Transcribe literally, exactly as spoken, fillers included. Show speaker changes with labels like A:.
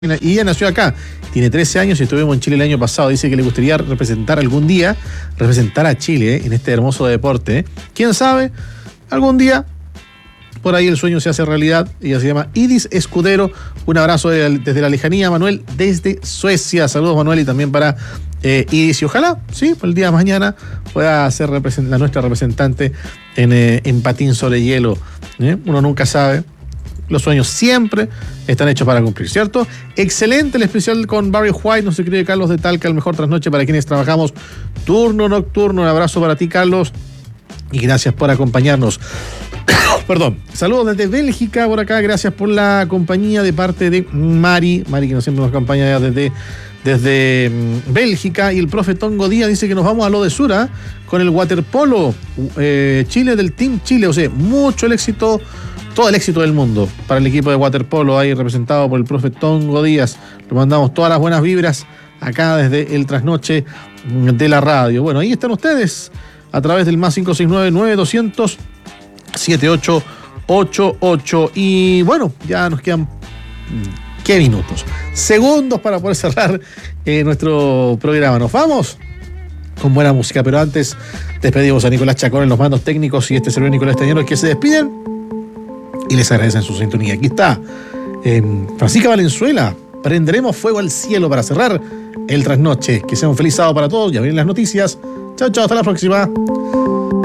A: Y ella nació acá, tiene trece años y estuvimos en Chile el año pasado. Dice que le gustaría representar algún día, representar a Chile eh, en este hermoso deporte. ¿eh? ¿Quién sabe? Algún día, por ahí el sueño se hace realidad. Ella se llama Idis Escudero. Un abrazo de, desde la lejanía, Manuel, desde Suecia. Saludos, Manuel, y también para eh, Idis. Y ojalá, sí, por el día de mañana pueda ser la nuestra representante en, eh, en patín sobre hielo. ¿eh? Uno nunca sabe. Los sueños siempre están hechos para cumplir, ¿cierto? Excelente el especial con Barry White, no se cree Carlos de Talca, el mejor trasnoche para quienes trabajamos turno nocturno. Un abrazo para ti, Carlos, y gracias por acompañarnos. Perdón. Saludos desde Bélgica por acá, gracias por la compañía de parte de Mari, Mari que nos siempre nos acompaña desde, desde um, Bélgica, y el profe Tongo Díaz dice que nos vamos a lo de Sura con el waterpolo eh, Chile del Team Chile, o sea, mucho el éxito. Todo el éxito del mundo para el equipo de waterpolo ahí representado por el profe Tongo Díaz. Le mandamos todas las buenas vibras acá desde el trasnoche de la radio. Bueno, ahí están ustedes a través del más cinco seis nueve, nueve doscientos, setenta y ocho ochenta y ocho. Y bueno, ya nos quedan ¿qué minutos? Segundos para poder cerrar eh, nuestro programa. ¿Nos vamos? Con buena música, pero antes despedimos a Nicolás Chacón en los mandos técnicos y este servidor Nicolás Tañeros, que se despiden y les agradecen su sintonía. Aquí está eh, Francisca Valenzuela. Prenderemos fuego al cielo para cerrar el trasnoche. Que sea un feliz sábado para todos. Ya vienen las noticias. Chao, chao, hasta la próxima.